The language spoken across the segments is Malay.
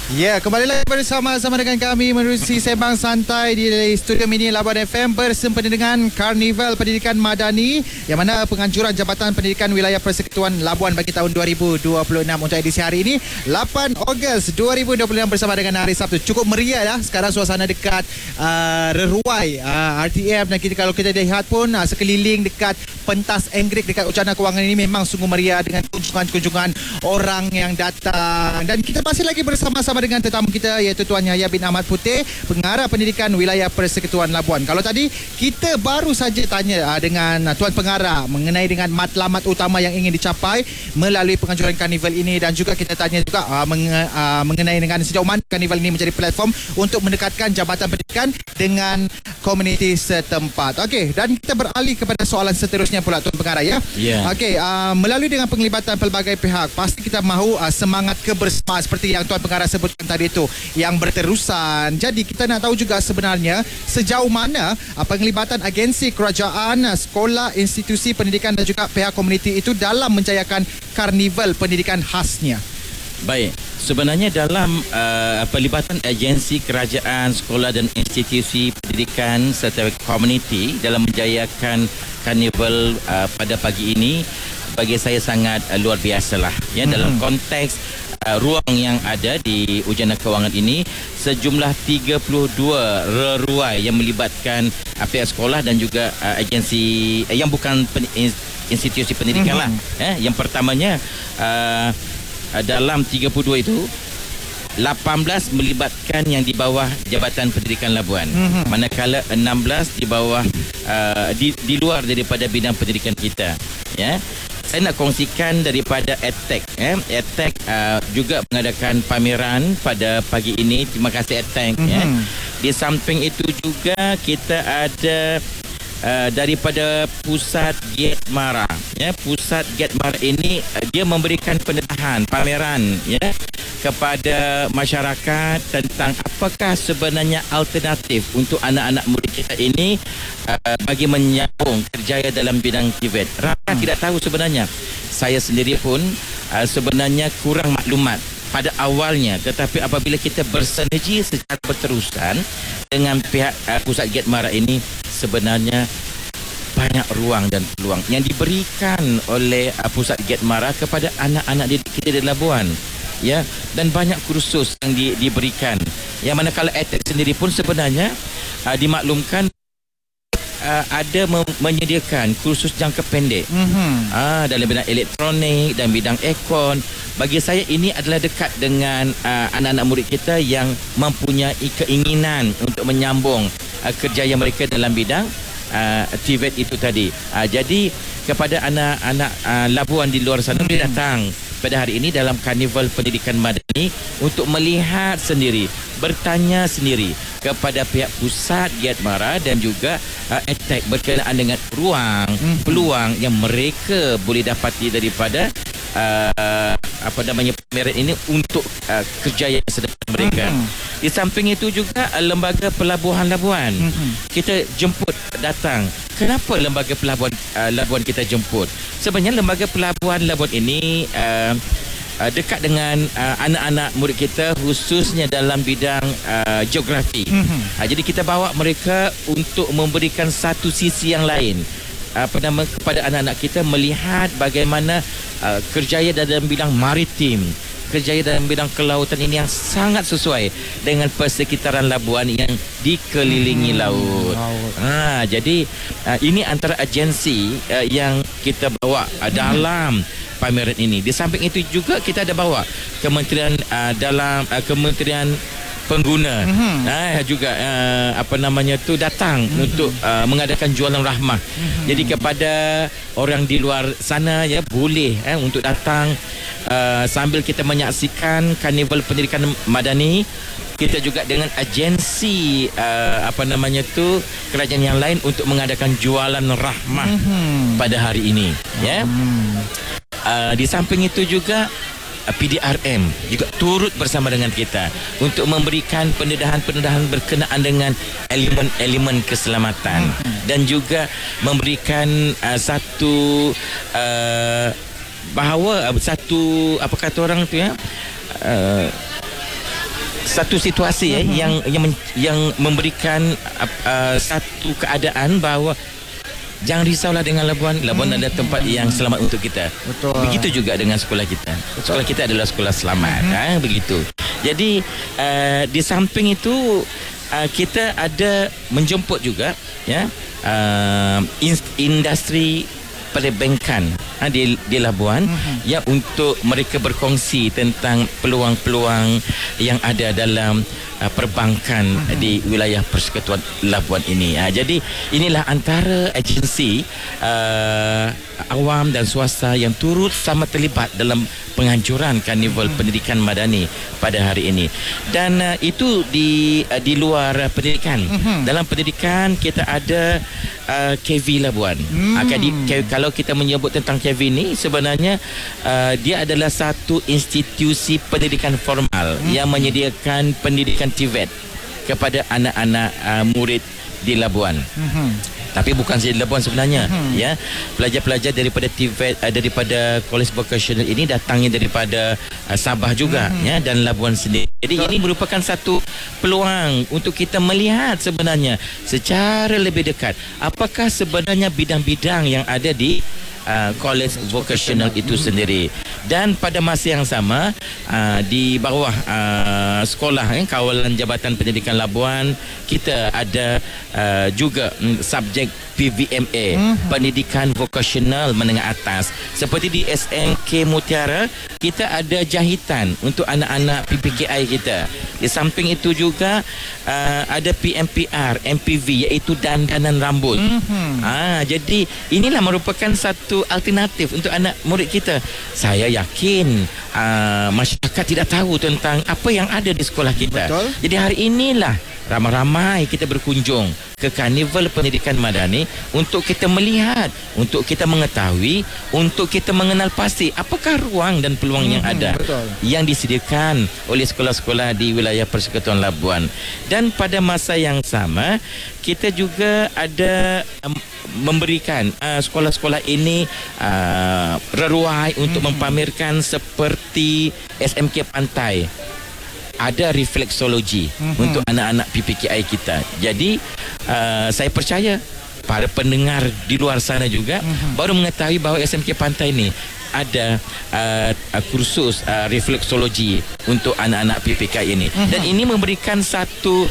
Ya, kembali lagi bersama-sama dengan kami menerusi Sembang Santai di Studio Mini Labuan FM bersempena dengan Karnival Pendidikan Madani yang mana penganjuran Jabatan Pendidikan Wilayah Persekutuan Labuan bagi tahun 2026 untuk edisi hari ini 8 Ogos 2026 bersama dengan hari Sabtu. Cukup meriah lah sekarang suasana dekat Reruai RTM dan kalau kita lihat pun sekeliling dekat pentas Anggrek dekat Ucana Kewangan ini memang sungguh meriah dengan kunjungan-kunjungan orang yang datang dan kita masih lagi bersama-sama dengan tetamu kita iaitu Tuan Yahya bin Ahmad Putih, Pengarah Pendidikan Wilayah Persekutuan Labuan. Kalau tadi kita baru saja tanya dengan Tuan Pengarah mengenai dengan matlamat utama yang ingin dicapai melalui penganjuran karnival ini dan juga kita tanya juga mengenai dengan sejauh mana karnival ini menjadi platform untuk mendekatkan Jabatan Pendidikan dengan komuniti setempat. Okey, dan kita beralih kepada soalan seterusnya pula Tuan Pengarah ya. Yeah. Okey, melalui dengan penglibatan pelbagai pihak, pasti kita mahu semangat kebersamaan seperti yang Tuan Pengarah sebutkan tadi itu yang berterusan. Jadi kita nak tahu juga sebenarnya sejauh mana penglibatan agensi kerajaan, sekolah, institusi pendidikan dan juga pihak komuniti itu dalam menjayakan karnival pendidikan khasnya. Baik, sebenarnya dalam pelibatan agensi kerajaan, sekolah dan institusi pendidikan serta komuniti dalam menjayakan karnival pada pagi ini bagi saya sangat luar biasalah ya. Dalam konteks ruang yang ada di Ujian Kewangan ini sejumlah 32 reruai yang melibatkan pihak sekolah dan juga agensi yang bukan institusi pendidikan lah. Yang pertamanya dalam 32 itu 18 melibatkan yang di bawah Jabatan Pendidikan Labuan, manakala 16 di bawah di luar daripada bidang pendidikan kita ya. Saya nak kongsikan daripada EdTech. EdTech juga mengadakan pameran pada pagi ini. Terima kasih EdTech. Di samping itu juga kita ada daripada Pusat Getmara. Pusat Getmara ini dia memberikan pendedahan pameran ya kepada masyarakat tentang apakah sebenarnya alternatif untuk anak-anak murid kita ini bagi menyambung kerjaya dalam bidang TVET. Rakyat tidak tahu sebenarnya. Saya sendiri pun sebenarnya kurang maklumat pada awalnya, tetapi apabila kita bersinergi secara berterusan dengan pihak Pusat Getmara ini, sebenarnya banyak ruang dan peluang yang diberikan oleh Pusat Getmara kepada anak-anak didik kita di Labuan ya, dan banyak kursus yang diberikan. Yang manakala EdTech sendiri pun sebenarnya dimaklumkan ada menyediakan kursus jangka pendek dalam bidang elektronik dan bidang aircon. Bagi saya ini adalah dekat dengan anak-anak murid kita yang mempunyai keinginan untuk menyambung kerjaya mereka dalam bidang TVET itu tadi. Jadi kepada anak-anak Labuan di luar sana boleh datang pada hari ini dalam Karnival Pendidikan Madani untuk melihat sendiri, bertanya sendiri kepada pihak Pusat Getmara dan juga EdTech berkenaan dengan ruang, peluang yang mereka boleh dapati daripada pameran ini untuk kerjaya masa depan mereka. Di samping itu juga lembaga pelabuhan Labuan kita jemput datang. Kenapa lembaga pelabuhan Labuan kita jemput? Sebenarnya lembaga pelabuhan Labuan ini dekat dengan anak-anak murid kita khususnya dalam bidang geografi. Jadi kita bawa mereka untuk memberikan satu sisi yang lain kepada anak-anak kita melihat bagaimana kerjaya dalam bidang maritim, kerjaya dalam bidang kelautan ini yang sangat sesuai dengan persekitaran Labuan yang dikelilingi laut. Jadi ini antara agensi yang kita bawa dalam pameran ini. Di samping itu juga kita ada bawa kementerian kementerian pengguna juga datang untuk mengadakan jualan rahmah. Jadi kepada orang di luar sana ya boleh untuk datang sambil kita menyaksikan Karnival Pendidikan Madani. Kita juga dengan agensi kerajaan yang lain untuk mengadakan jualan rahmah pada hari ini ya. Di samping itu juga PDRM juga turut bersama dengan kita untuk memberikan pendedahan-pendedahan berkenaan dengan elemen-elemen keselamatan dan juga memberikan satu bahawa satu apa kata orang tu ya satu situasi yang memberikan satu keadaan bahawa jangan risaulah dengan Labuan. Labuan adalah tempat yang selamat untuk kita. Betul. Begitu juga dengan sekolah kita. Sekolah kita adalah sekolah selamat. Begitu. Jadi di samping itu kita ada menjemput juga industri perbankan di Labuan yang untuk mereka berkongsi tentang peluang-peluang yang ada dalam perbankan di wilayah Persekutuan Labuan ini. Jadi inilah antara agensi awam dan swasta yang turut sama terlibat dalam penganjuran Karnival Pendidikan Madani pada hari ini. Dan itu di luar pendidikan. Dalam pendidikan kita ada KV Labuan. Kalau kita menyebut tentang KV ni, sebenarnya dia adalah satu institusi pendidikan formal yang menyediakan pendidikan TVET kepada anak-anak murid di Labuan. Tapi bukan saja di Labuan sebenarnya. Pelajar-pelajar daripada TVET, daripada College Vocational ini datangnya daripada Sabah juga, dan Labuan sendiri. Jadi ini merupakan satu peluang untuk kita melihat sebenarnya secara lebih dekat apakah sebenarnya bidang-bidang yang ada di College Vocational itu sendiri. Dan pada masa yang sama di bawah sekolah Kawalan Jabatan Pendidikan Labuan, kita ada juga subjek PVMA, Pendidikan Vocational Menengah Atas. Seperti di SMK Mutiara, kita ada jahitan untuk anak-anak PPKI kita. Di samping itu juga ada PMPR, MPV, iaitu dandanan rambut. Jadi inilah merupakan satu alternatif untuk anak murid kita. Saya yakin masyarakat tidak tahu tentang apa yang ada di sekolah kita. Betul. Jadi hari inilah ramai-ramai kita berkunjung ke Karnival Pendidikan Madani untuk kita melihat, untuk kita mengetahui, untuk kita mengenal pasti apakah ruang dan peluang yang ada, yang disediakan oleh sekolah-sekolah di wilayah Persekutuan Labuan. Dan pada masa yang sama, kita juga ada memberikan sekolah-sekolah ini reruai untuk mempamerkan seperti SMK Pantai. Ada refleksologi untuk anak-anak PPKI kita. Jadi saya percaya para pendengar di luar sana juga baru mengetahui bahawa SMK Pantai ini ada kursus refleksologi untuk anak-anak PPKI ini. Dan ini memberikan satu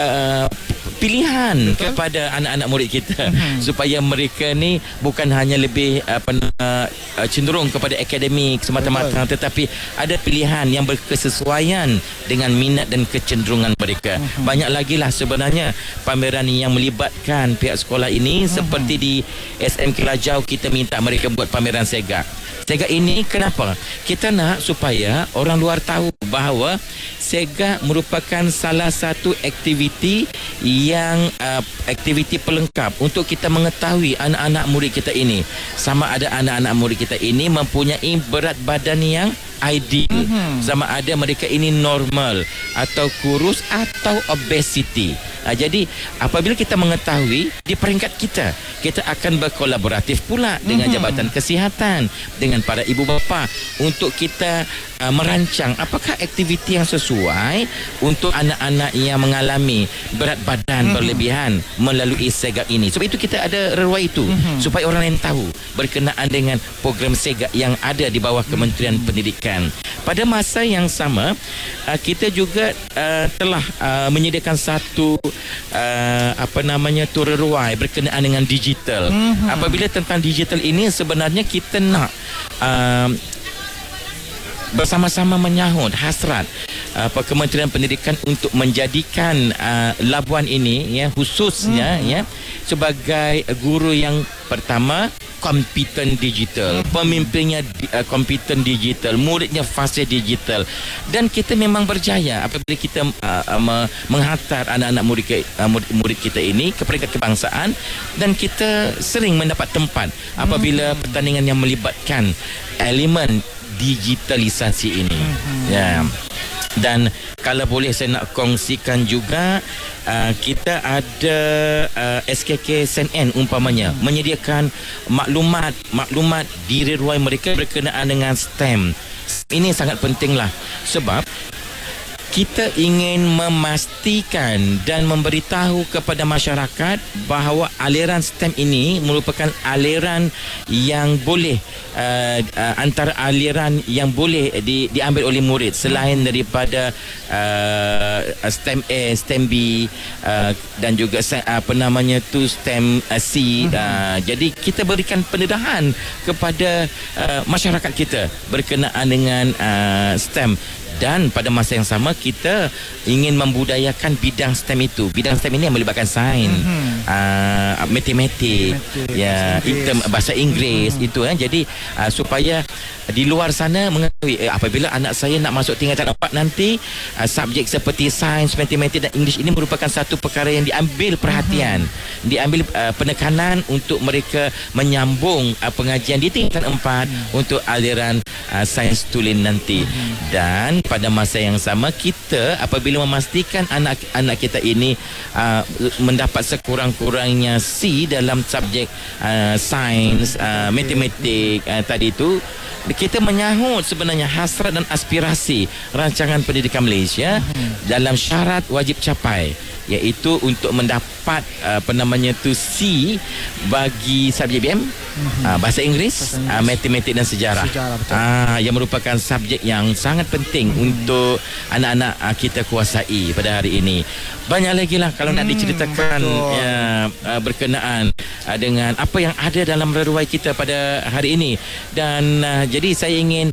pilihan kepada anak-anak murid kita supaya mereka ni bukan hanya lebih cenderung kepada akademik semata-mata, tetapi ada pilihan yang berkesesuaian dengan minat dan kecenderungan mereka. Banyak lagi lah sebenarnya pameran yang melibatkan pihak sekolah ini. Seperti di SMK Lajau, kita minta mereka buat pameran Sega. Sega ini kenapa? Kita nak supaya orang luar tahu bahawa Sega merupakan salah satu aktiviti yang aktiviti pelengkap untuk kita mengetahui anak-anak murid kita ini, sama ada anak-anak murid kita ini mempunyai berat badan yang ideal, sama ada mereka ini normal atau kurus atau obesity. Jadi apabila kita mengetahui di peringkat kita akan berkolaboratif pula dengan Jabatan Kesihatan, dengan para ibu bapa untuk kita merancang apakah aktiviti yang sesuai untuk anak-anak yang mengalami berat badan berlebihan melalui Sega ini. Sebab itu kita ada reruai itu supaya orang lain tahu berkenaan dengan program Sega yang ada di bawah Kementerian Pendidikan. Pada masa yang sama, kita juga telah menyediakan satu reruai berkenaan dengan digital. Apabila tentang digital ini, sebenarnya kita nak bersama-sama menyahut hasrat Kementerian Pendidikan untuk menjadikan Labuan ini khususnya sebagai guru yang pertama kompeten digital, pemimpinnya kompeten digital, muridnya fasih digital. Dan kita memang berjaya apabila kita menghantar anak-anak murid kita ini ke peringkat kebangsaan, dan kita sering mendapat tempat apabila pertandingan yang melibatkan elemen digitalisasi ini. Dan kalau boleh saya nak kongsikan juga, kita ada SKK SNN umpamanya menyediakan maklumat di reruai mereka berkenaan dengan STEM. Ini sangat pentinglah sebab kita ingin memastikan dan memberitahu kepada masyarakat bahawa aliran STEM ini merupakan aliran yang boleh antara aliran yang boleh diambil oleh murid selain daripada STEM A, STEM B dan juga STEM C. Jadi kita berikan pendedahan kepada masyarakat kita berkenaan dengan STEM. Dan pada masa yang sama kita ingin membudayakan bidang STEM itu. Bidang STEM ini yang melibatkan sains, matematik, ya, bahasa Inggeris itu kan. Jadi supaya di luar sana mengetahui apabila anak saya nak masuk tingkatan 4 nanti, subjek seperti sains, matematik dan English ini merupakan satu perkara yang diambil perhatian, diambil penekanan untuk mereka menyambung pengajian di tingkatan 4 untuk aliran sains tulen nanti. Dan pada masa yang sama kita apabila memastikan anak kita ini mendapat sekurang-kurangnya C dalam subjek sains, matematik tadi itu, kita menyahut sebenarnya hasrat dan aspirasi rancangan pendidikan Malaysia dalam syarat wajib capai, iaitu untuk mendapat C bagi subjek BM, bahasa Inggeris, matematik dan sejarah, yang merupakan subjek yang sangat penting untuk anak-anak kita kuasai pada hari ini. Banyak lagi lah kalau nak diceritakan berkenaan dengan apa yang ada dalam reruai kita pada hari ini. Dan jadi saya ingin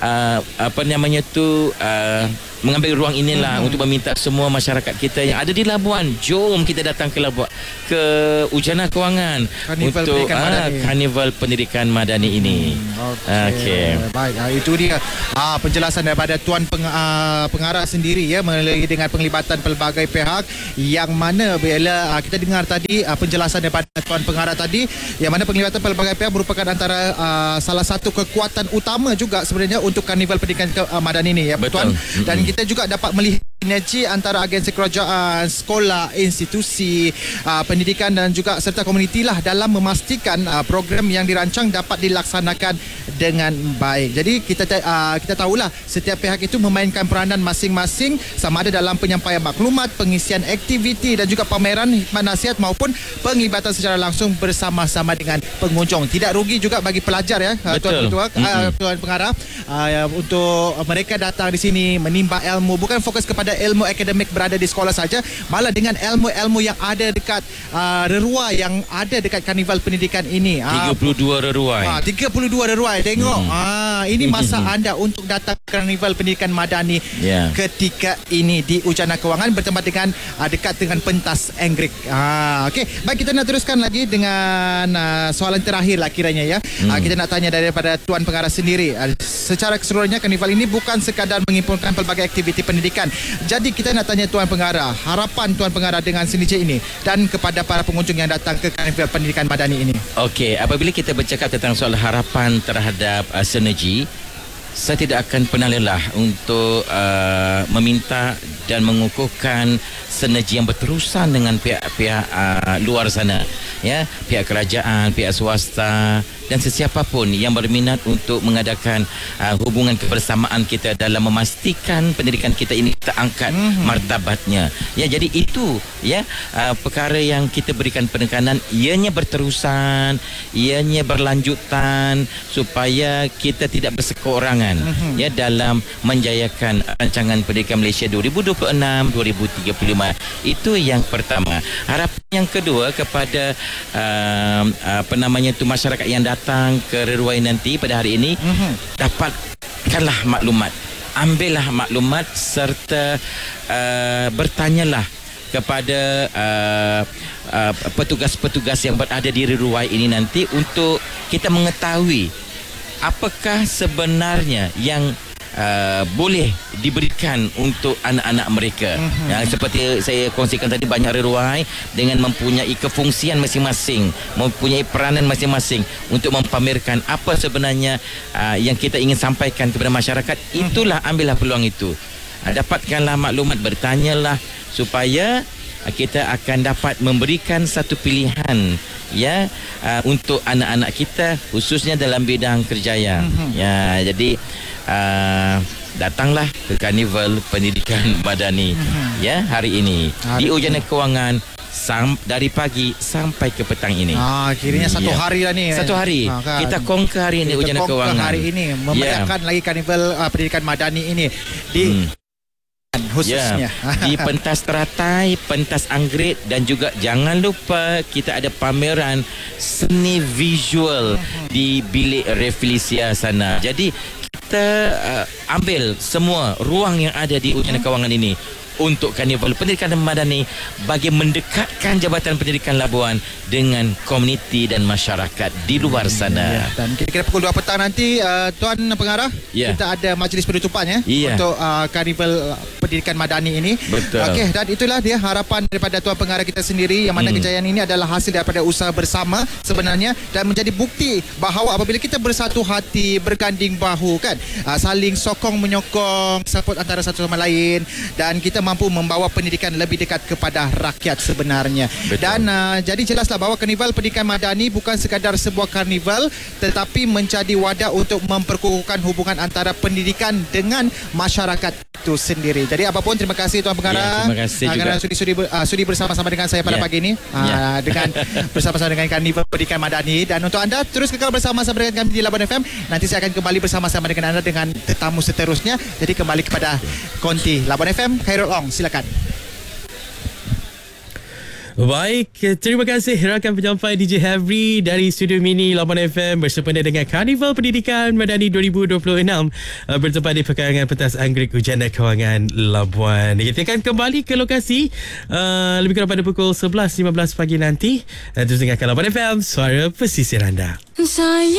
mengambil ruang inilah untuk meminta semua masyarakat kita yang ada di Labuan, jom kita datang ke Labuan, ke Ujana Kewangan untuk Karnival Pendidikan Madani ini. Okey. Baik, itu dia penjelasan daripada Tuan Pengarah sendiri ya, melalui dengan penglibatan pelbagai pihak, yang mana bila kita dengar tadi penjelasan daripada Tuan Pengarah tadi, yang mana penglibatan pelbagai pihak merupakan antara salah satu kekuatan utama juga sebenarnya untuk Karnival Pendidikan Madani ini ya. Betul. Tuan. Dan kita juga dapat melihat sinergi antara agensi kerajaan, sekolah, institusi pendidikan dan juga serta komuniti lah dalam memastikan program yang dirancang dapat dilaksanakan dengan baik. Jadi kita tahulah setiap pihak itu memainkan peranan masing-masing, sama ada dalam penyampaian maklumat, pengisian aktiviti dan juga pameran, hikmat nasihat maupun penglibatan secara langsung bersama-sama dengan pengunjung. Tidak rugi juga bagi pelajar ya, Tuan Pengarah, untuk mereka datang di sini menimba ilmu, bukan fokus kepada ilmu akademik berada di sekolah saja, malah dengan ilmu-ilmu yang ada dekat reruai yang ada dekat Karnival Pendidikan ini. 32 reruai. 32 reruai. Tengok. Ini masa anda untuk datang ke Karnival Pendidikan Madani ketika ini di Ujana Kewangan bertempat dengan dekat dengan pentas Anggrek. Okey, baik, kita nak teruskan lagi dengan soalan terakhir lah kiranya ya. Kita nak tanya daripada Tuan Pengarah sendiri. Secara keseluruhannya Karnival ini bukan sekadar menghimpunkan pelbagai aktiviti pendidikan. Jadi kita nak tanya Tuan Pengarah, harapan Tuan Pengarah dengan sinergi ini dan kepada para pengunjung yang datang ke Karnival Pendidikan Madani ini. Okey, apabila kita bercakap tentang soal harapan terhadap sinergi, saya tidak akan pernah lelah untuk meminta dan mengukuhkan sinergi yang berterusan dengan pihak-pihak luar sana, ya, pihak kerajaan, pihak swasta dan sesiapa pun yang berminat untuk mengadakan hubungan kebersamaan kita dalam memastikan pendidikan kita ini kita angkat martabatnya. Ya, jadi itu ya perkara yang kita berikan penekanan, ianya berterusan, ianya berlanjutan supaya kita tidak berseorangan ya dalam menjayakan rancangan pendidikan Malaysia 2026-2035. Itu yang pertama. Harapan yang kedua kepada masyarakat yang datang ke reruai nanti pada hari ini, dapatkanlah maklumat, ambillah maklumat serta bertanyalah kepada petugas-petugas yang berada di reruai ini nanti untuk kita mengetahui apakah sebenarnya yang boleh diberikan untuk anak-anak mereka. Seperti saya kongsikan tadi, banyak reruai dengan mempunyai kefungsian masing-masing, mempunyai peranan masing-masing untuk mempamerkan apa sebenarnya yang kita ingin sampaikan kepada masyarakat. Itulah, ambillah peluang itu. Dapatkanlah maklumat, bertanyalah supaya kita akan dapat memberikan satu pilihan ya untuk anak-anak kita khususnya dalam bidang kerjaya. Ya, jadi datanglah ke Karnival Pendidikan Madani ya hari ini di Ujana Kewangan dari pagi sampai ke petang ini. Kiranya satu hari lah ni. Satu hari. Kan? Kita conquer hari ini Ujana Kewangan. Hari ini memeriahkan lagi Karnival Pendidikan Madani ini di khususnya di pentas teratai, pentas anggrek dan juga jangan lupa kita ada pameran seni visual di bilik Refelicia sana. Jadi kita ambil semua ruang yang ada di Ujana Kewangan ini untuk Karnival Pendidikan Madani bagi mendekatkan Jabatan Pendidikan Labuan dengan komuniti dan masyarakat di luar sana. Dan kira-kira pukul 2 petang nanti Tuan Pengarah, kita ada majlis penutupan untuk Karnival Pendidikan Madani ini. Betul. Okey, dan itulah dia harapan daripada Tuan Pengarah kita sendiri yang mana kejayaan ini adalah hasil daripada usaha bersama sebenarnya dan menjadi bukti bahawa apabila kita bersatu hati, berganding bahu kan, saling sokong menyokong, support antara satu sama lain dan kita mampu membawa pendidikan lebih dekat kepada rakyat sebenarnya. Betul. Dan jadi jelaslah bahawa Karnival Pendidikan Madani bukan sekadar sebuah karnival tetapi menjadi wadah untuk memperkukuhkan hubungan antara pendidikan dengan masyarakat itu sendiri. Jadi apapun terima kasih Tuan Pengarah. Terima kasih juga. Sudi bersama-sama dengan saya pada pagi ini dengan bersama-sama dengan Karnival Pendidikan Madani dan untuk anda terus kekal bersama-sama dengan kami di Labuan FM. Nanti saya akan kembali bersama-sama dengan anda dengan tetamu seterusnya. Jadi kembali kepada Konti Labuan FM. Khairul Ong, silakan. Baik, terima kasih rakan penyampai DJ Havri dari Studio Mini Labuan FM bersempena dengan Karnival Pendidikan Madani 2026 bertempat di Perkarangan Pentas Anggrek Ujana Kewangan Labuan. Kita akan kembali ke lokasi lebih kurang pada pukul 11.15 pagi nanti. Terus dengarkan Labuan FM, suara pesisir anda.